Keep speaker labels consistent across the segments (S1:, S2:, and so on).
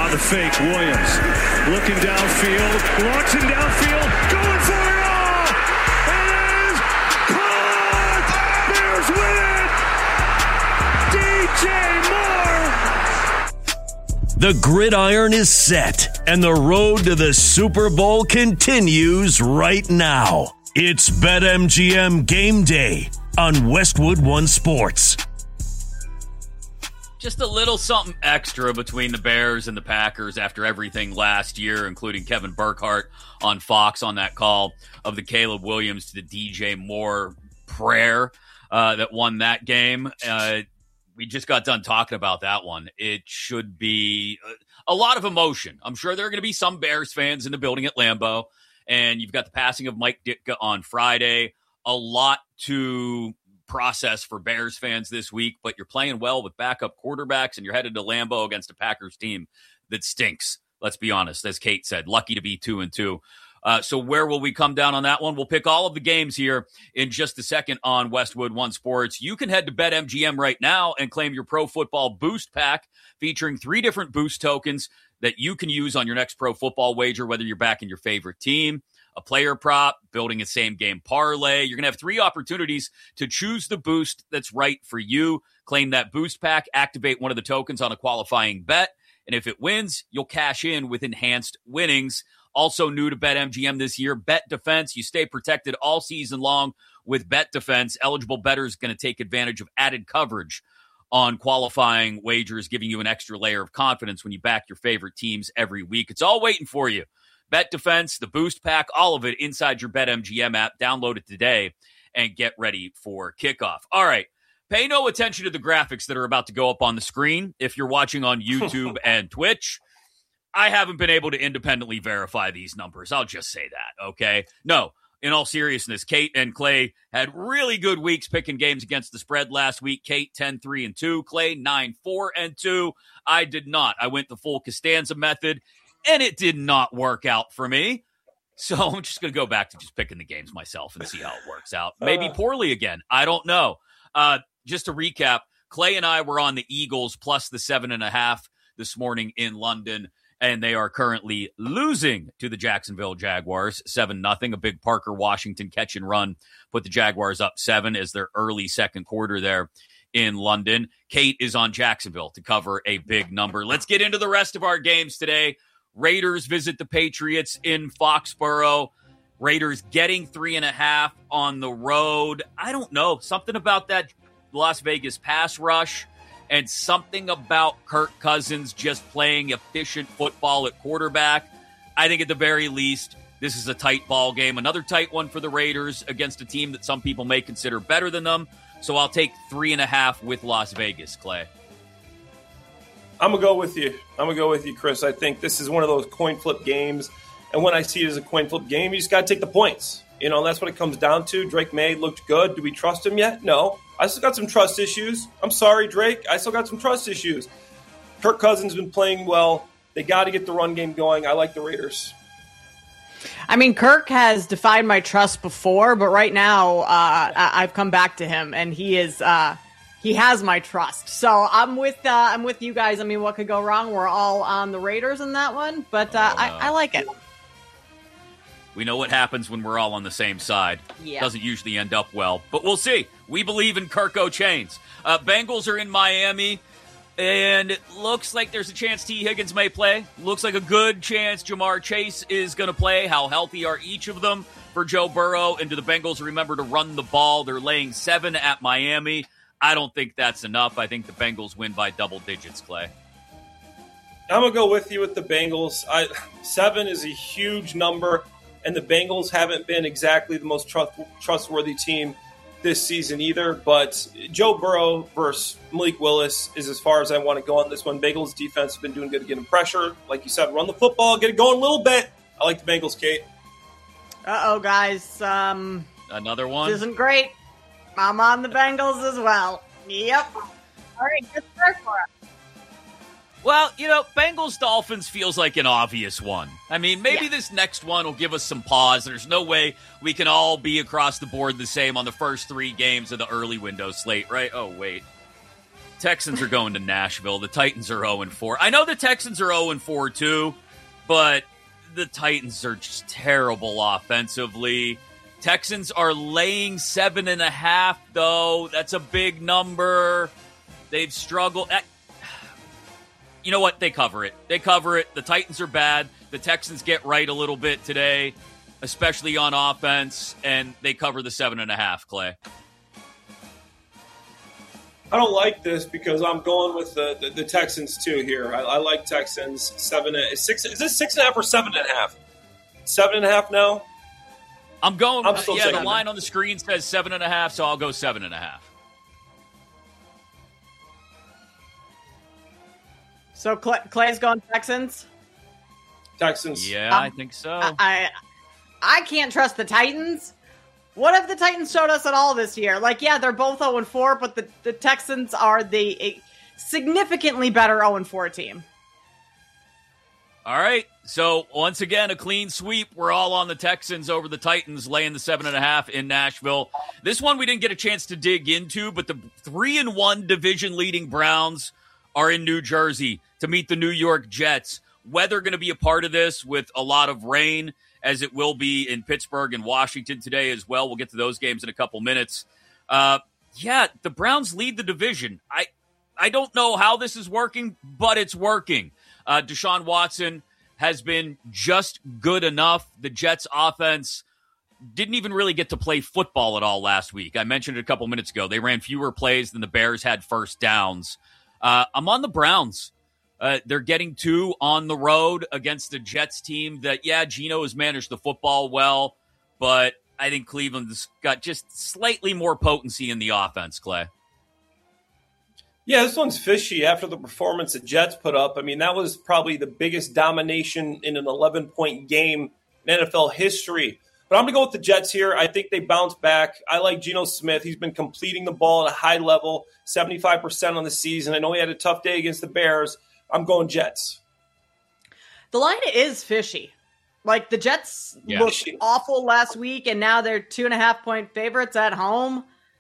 S1: Now the fake, Williams looking downfield, launching downfield, going for it all! It is caught! Bears win it! DJ Moore!
S2: The gridiron is set, and the road to the Super Bowl continues right now. It's BetMGM Game Day on Westwood One Sports.
S3: Just a little something extra between the Bears and the Packers after everything last year, including Kevin Burkhardt on Fox on that call of the Caleb Williams to the DJ Moore prayer that won that game. We just got done talking about that one. It should be a lot of emotion. I'm sure there are going to be some Bears fans in the building at Lambeau, and you've got the passing of Mike Ditka on Friday. A lot to process for Bears fans this week, but you're playing well with backup quarterbacks, and you're headed to Lambeau against a Packers team that stinks. Let's be honest, as Kate said, lucky to be 2-2. So where will we come down on that one? We'll pick all of the games here in just a second on Westwood One Sports. You can head to BetMGM right now and claim your Pro Football Boost Pack featuring 3 different boost tokens that you can use on your next pro football wager, whether you're backing your favorite team, a player prop, building a same-game parlay. You're going to have 3 opportunities to choose the boost that's right for you. Claim that boost pack, activate one of the tokens on a qualifying bet, and if it wins, you'll cash in with enhanced winnings. Also new to BetMGM this year, Bet Defense. You stay protected all season long with Bet Defense. Eligible bettors going to take advantage of added coverage on qualifying wagers, giving you an extra layer of confidence when you back your favorite teams every week. It's all waiting for you. Bet Defense, the Boost Pack, all of it inside your BetMGM app. Download it today and get ready for kickoff. All right, pay no attention to the graphics that are about to go up on the screen if you're watching on YouTube and Twitch. I haven't been able to independently verify these numbers. I'll just say that, okay? No, in all seriousness, Kate and Clay had really good weeks picking games against the spread last week. Kate, 10-3-2. Clay, 9-4-2. I did not. I went the full Costanza method, and it did not work out for me. So I'm just going to go back to just picking the games myself and see how it works out. Maybe poorly again. I don't know. Just to recap, Clay and I were on the Eagles plus the 7.5 this morning in London, and they are currently losing to the Jacksonville Jaguars 7-0. A big Parker Washington catch and run put the Jaguars up 7 as their early second quarter there in London. Kate is on Jacksonville to cover a big number. Let's get into the rest of our games today. Raiders visit the Patriots in Foxborough. Raiders getting 3.5 on the road. I don't know. Something about that Las Vegas pass rush and something about Kirk Cousins just playing efficient football at quarterback. I think at the very least, this is a tight ball game. Another tight one for the Raiders against a team that some people may consider better than them. So I'll take 3.5 with Las Vegas, Clay.
S4: I'm going to go with you. Chris. I think this is one of those coin flip games. And when I see it as a coin flip game, you just got to take the points. You know, that's what it comes down to. Drake May looked good. Do we trust him yet? No. I still got some trust issues. I'm sorry, Drake. I still got some trust issues. Kirk Cousins has been playing well. They got to get the run game going. I like the Raiders.
S5: I mean, Kirk has defied my trust before, but right now I've come back to him, and he is he has my trust. So I'm with you guys. I mean, what could go wrong? We're all on the Raiders in that one, but I like it.
S3: We know what happens when we're all on the same side.
S5: Yeah.
S3: Doesn't usually end up well, but we'll see. We believe in Kirko Chains. Bengals are in Miami, and it looks like there's a chance T. Higgins may play. Looks like a good chance Jamar Chase is going to play. How healthy are each of them for Joe Burrow? And do the Bengals remember to run the ball? They're laying 7 at Miami. I don't think that's enough. I think the Bengals win by double digits, Clay.
S4: I'm going to go with you with the Bengals. 7 is a huge number. And the Bengals haven't been exactly the most trustworthy team this season either. But Joe Burrow versus Malik Willis is as far as I want to go on this one. Bengals defense has been doing good at getting pressure. Like you said, run the football, get it going a little bit. I like the Bengals, Kate.
S5: Uh-oh, guys.
S3: Another one?
S5: This isn't great. I'm on the Bengals as well. Yep. All right, good start for us.
S3: Well, you know, Bengals-Dolphins feels like an obvious one. I mean, maybe this next one will give us some pause. There's no way we can all be across the board the same on the first 3 games of the early window slate, right? Oh, wait. Texans are going to Nashville. The Titans are 0-4. I know the Texans are 0-4 too, but the Titans are just terrible offensively. Texans are laying 7.5, though. That's a big number. They've struggled. You know what? They cover it. The Titans are bad. The Texans get right a little bit today, especially on offense, and they cover the 7.5, Clay.
S4: I don't like this because I'm going with the Texans too here. I like Texans 6. Is this 6.5 or 7.5? 7.5 now.
S3: I'm going.
S4: The
S3: line on the screen says 7.5, so I'll go 7.5.
S5: So Clay's going Texans.
S4: Texans.
S3: Yeah, I think so.
S5: I can't trust the Titans. What have the Titans showed us at all this year? Like, yeah, they're both 0-4, but the Texans are a significantly better 0-4 team.
S3: All right. So, once again, a clean sweep. We're all on the Texans over the Titans, laying the 7.5 in Nashville. This one we didn't get a chance to dig into, but the 3-1 division-leading Browns are in New Jersey to meet the New York Jets. Weather going to be a part of this with a lot of rain, as it will be in Pittsburgh and Washington today as well. We'll get to those games in a couple minutes. The Browns lead the division. I don't know how this is working, but it's working. Deshaun Watson has been just good enough. The Jets offense didn't even really get to play football at all last week. I mentioned it a couple minutes ago. They ran fewer plays than the Bears had first downs. I'm on the Browns. They're getting 2 on the road against the Jets team that, Geno has managed the football well, but I think Cleveland's got just slightly more potency in the offense, Clay.
S4: Yeah, this one's fishy after the performance the Jets put up. I mean, that was probably the biggest domination in an 11-point game in NFL history. But I'm going to go with the Jets here. I think they bounce back. I like Geno Smith. He's been completing the ball at a high level, 75% on the season. I know he had a tough day against the Bears. I'm going Jets.
S5: The line is fishy. Like, the Jets looked awful last week, and now they're 2.5-point favorites at home.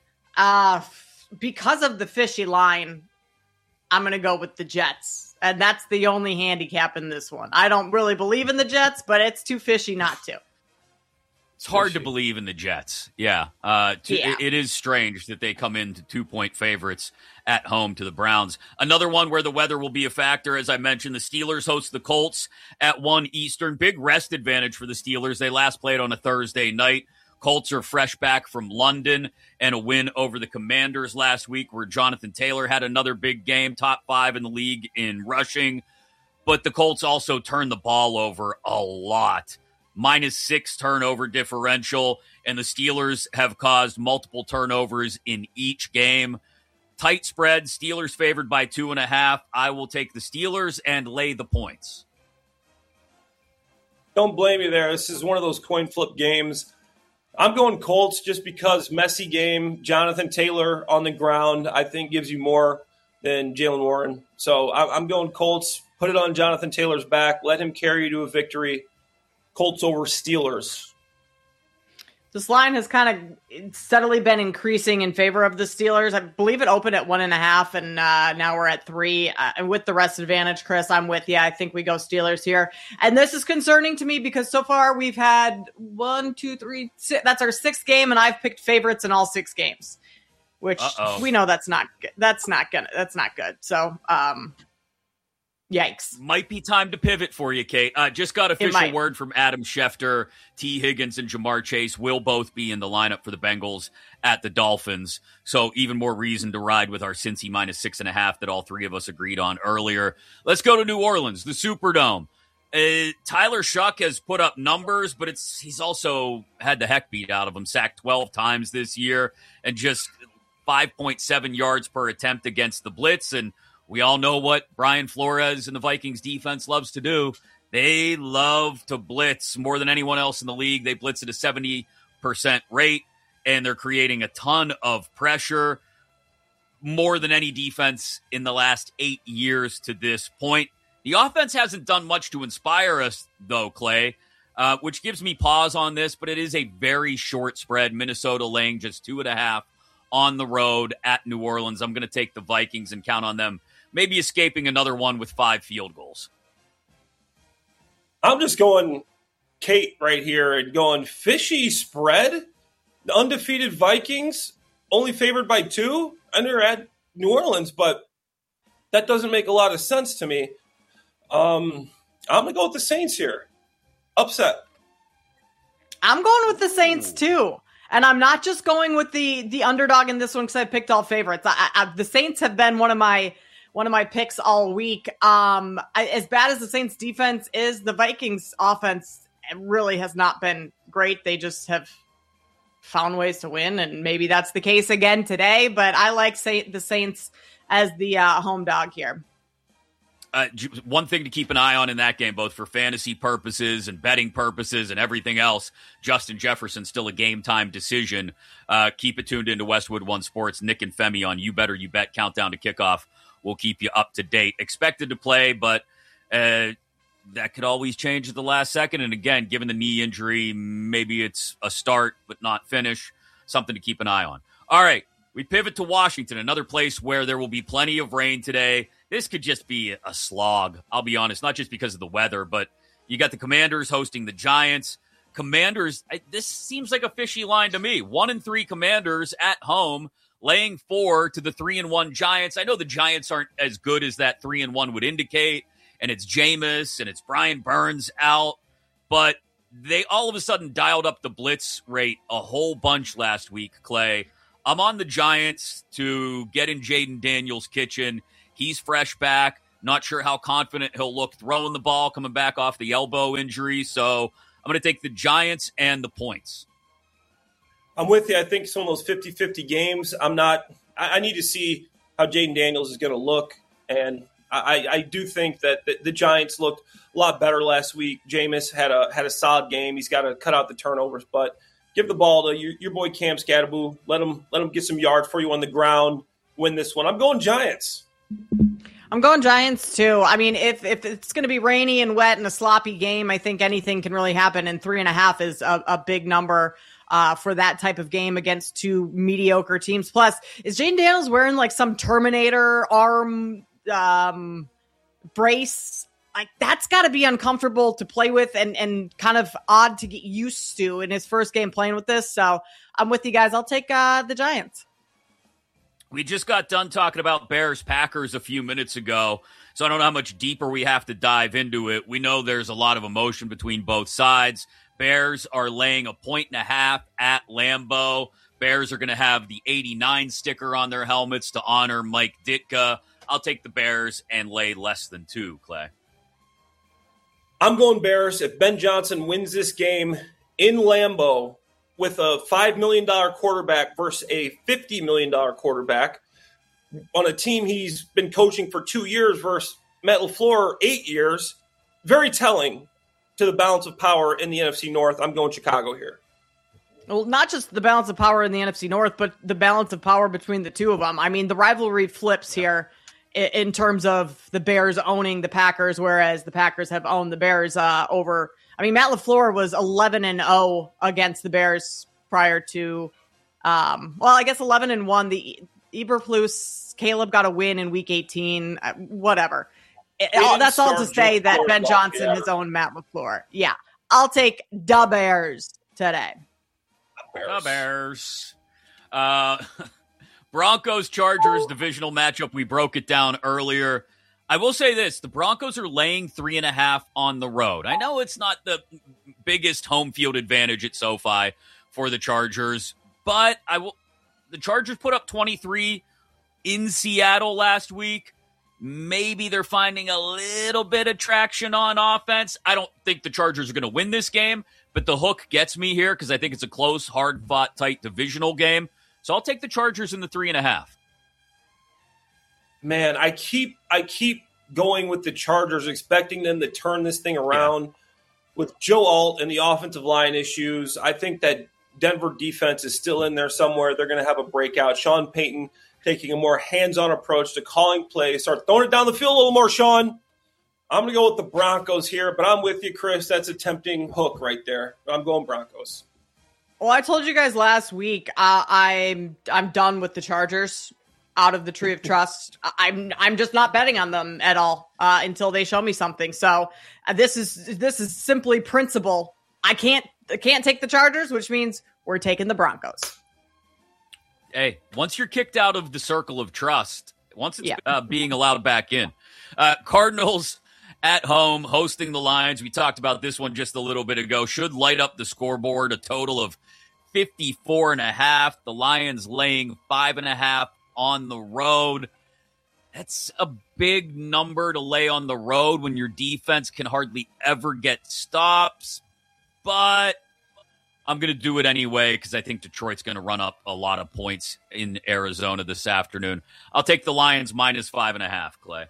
S5: Because of the fishy line, I'm going to go with the Jets. And that's the only handicap in this one. I don't really believe in the Jets, but it's too fishy not to.
S3: It's hard to believe in the Jets. It is strange that they come into 2-point favorites at home to the Browns. Another one where the weather will be a factor. As I mentioned, the Steelers host the Colts at 1 Eastern. Big rest advantage for the Steelers. They last played on a Thursday night. Colts are fresh back from London and a win over the Commanders last week where Jonathan Taylor had another big game, top 5 in the league in rushing. But the Colts also turned the ball over a lot. -6 turnover differential, and the Steelers have caused multiple turnovers in each game. Tight spread, Steelers favored by 2.5. I will take the Steelers and lay the points.
S4: Don't blame me there. This is one of those coin flip games. I'm going Colts just because messy game. Jonathan Taylor on the ground, I think, gives you more than Jaylen Warren. So I'm going Colts. Put it on Jonathan Taylor's back. Let him carry you to a victory. Colts over Steelers.
S5: This line has kind of steadily been increasing in favor of the Steelers. I believe it opened at 1.5, and now we're at 3. And with the rest advantage, Chris, I'm with you. I think we go Steelers here. And this is concerning to me because so far we've had 1, 2, 3, 6. That's our 6th game, and I've picked favorites in all 6 games, which we know that's not good. That's not good. So, yikes.
S3: Might be time to pivot for you, Kate. Just got official word from Adam Schefter. T. Higgins and Jamar Chase will both be in the lineup for the Bengals at the Dolphins. So even more reason to ride with our Cincy -6.5 that all 3 of us agreed on earlier. Let's go to New Orleans, the Superdome. Tyler Shuck has put up numbers, but he's also had the heck beat out of him. Sacked 12 times this year and just 5.7 yards per attempt against the blitz. And we all know what Brian Flores and the Vikings defense loves to do. They love to blitz more than anyone else in the league. They blitz at a 70% rate, and they're creating a ton of pressure, more than any defense in the last 8 years to this point. The offense hasn't done much to inspire us, though, Clay, which gives me pause on this, but it is a very short spread. Minnesota laying just 2.5 on the road at New Orleans. I'm going to take the Vikings and count on them maybe escaping another one with 5 field goals.
S4: I'm just going Kate right here and going fishy spread. The undefeated Vikings only favored by 2. I know they're at New Orleans, but that doesn't make a lot of sense to me. I'm going to go with the Saints here. Upset.
S5: I'm going with the Saints too. And I'm not just going with the underdog in this one because I picked all favorites. The Saints have been one of my picks all week. As bad as the Saints defense is, the Vikings offense really has not been great. They just have found ways to win, and maybe that's the case again today. But I like the Saints as the home dog here.
S3: One thing to keep an eye on in that game, both for fantasy purposes and betting purposes and everything else, Justin Jefferson still a game-time decision. Keep it tuned into Westwood One Sports. Nick and Femi on You Better You Bet Countdown to Kickoff will keep you up to date. Expected to play, but that could always change at the last second. And again, given the knee injury, maybe it's a start but not finish. Something to keep an eye on. All right, we pivot to Washington, another place where there will be plenty of rain today. This could just be a slog, I'll be honest, not just because of the weather, but you got the Commanders hosting the Giants. Commanders, this seems like a fishy line to me. 1-3 Commanders at home, laying 4 to the 3-1 Giants. I know the Giants aren't as good as that 3-1 would indicate, and it's Jameis and it's Brian Burns out, but they all of a sudden dialed up the blitz rate a whole bunch last week, Clay. I'm on the Giants to get in Jaden Daniels' kitchen. He's fresh back. Not sure how confident he'll look throwing the ball, coming back off the elbow injury. So I'm going to take the Giants and the points.
S4: I'm with you. I think some of those 50-50 games, I need to see how Jaden Daniels is going to look. And I do think that the Giants looked a lot better last week. Jameis had a solid game. He's got to cut out the turnovers, but give the ball to your boy Cam Scadaboo. Let him get some yards for you on the ground. Win this one. I'm going Giants.
S5: I'm going Giants too. I mean, if it's going to be rainy and wet and a sloppy game, I think anything can really happen. And 3.5 is a big number for that type of game against 2 mediocre teams. Plus, is Jaden Daniels wearing like some Terminator arm brace? Like that's got to be uncomfortable to play with and kind of odd to get used to in his first game playing with this. So I'm with you guys. I'll take the Giants.
S3: We just got done talking about Bears-Packers a few minutes ago, so I don't know how much deeper we have to dive into it. We know there's a lot of emotion between both sides. Bears are laying 1.5 at Lambeau. Bears are going to have the 89 sticker on their helmets to honor Mike Ditka. I'll take the Bears and lay less than 2, Clay.
S4: I'm going Bears. If Ben Johnson wins this game in Lambeau with a $5 million quarterback versus a $50 million quarterback on a team he's been coaching for 2 years versus Matt LaFleur 8 years, very telling to the balance of power in the NFC North. I'm going Chicago here.
S5: Well, not just the balance of power in the NFC North, but the balance of power between the two of them. I mean, the rivalry flips here in terms of the Bears owning the Packers, whereas the Packers have owned the Bears over. I mean, Matt LaFleur was 11-0 against the Bears prior to, I guess 11-1. The Eberflus, Caleb got a win in Week 18. Whatever. That's all to say that Ben Johnson has owned Matt LaFleur. Yeah, I'll take the Bears today.
S3: The Bears. Broncos-Chargers divisional matchup. We broke it down earlier. I will say this. The Broncos are laying 3.5 on the road. I know it's not the biggest home field advantage at SoFi for the Chargers, but the Chargers put up 23 in Seattle last week. Maybe they're finding a little bit of traction on offense. I don't think the Chargers are going to win this game, but the hook gets me here because I think it's a close, hard-fought, tight divisional game. So I'll take the Chargers in the 3.5.
S4: Man, I keep going with the Chargers, expecting them to turn this thing around. Yeah. With Joe Alt and the offensive line issues, I think that Denver defense is still in there somewhere. They're going to have a breakout. Sean Payton taking a more hands-on approach to calling plays. Start throwing it down the field a little more, Sean. I'm going to go with the Broncos here, but I'm with you, Chris. That's a tempting hook right there. I'm going Broncos.
S5: Well, I told you guys last week, I'm done with the Chargers out of the Tree of Trust. I'm just not betting on them at all until they show me something. So this is simply principle. I can't take the Chargers, which means we're taking the Broncos.
S3: Hey, once you're kicked out of the circle of trust, once it's being allowed back in, Cardinals at home hosting the Lions. We talked about this one just a little bit ago. Should light up the scoreboard, a total of 54.5. The Lions laying 5.5 on the road. That's a big number to lay on the road when your defense can hardly ever get stops. But I'm going to do it anyway because I think Detroit's going to run up a lot of points in Arizona this afternoon. I'll take the Lions minus 5.5, Clay.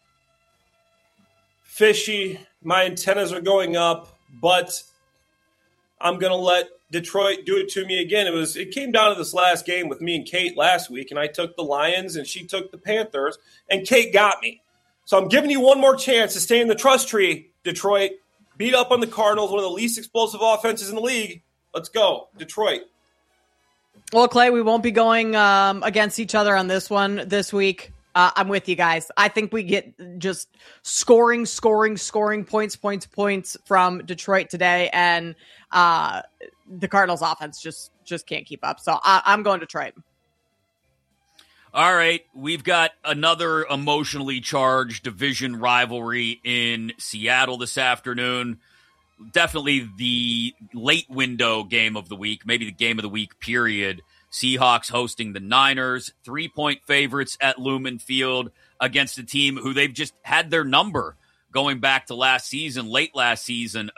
S4: Fishy. My antennas are going up, but I'm going to let Detroit do it to me again. It came down to this last game with me and Kate last week, and I took the Lions and she took the Panthers, and Kate got me. So I'm giving you one more chance to stay in the trust tree, Detroit. Beat up on the Cardinals, one of the least explosive offenses in the league. Let's go, Detroit.
S5: Well, Clay, we won't be going against each other on this one this week. I'm with you guys. I think we get just scoring points from Detroit today, and the Cardinals offense just can't keep up. So I'm going Detroit.
S3: All right, we've got another emotionally charged division rivalry in Seattle this afternoon. Definitely the late window game of the week, maybe the game of the week, period. Seahawks hosting the Niners, 3-point favorites at Lumen Field against a team who they've just had their number going back to late last season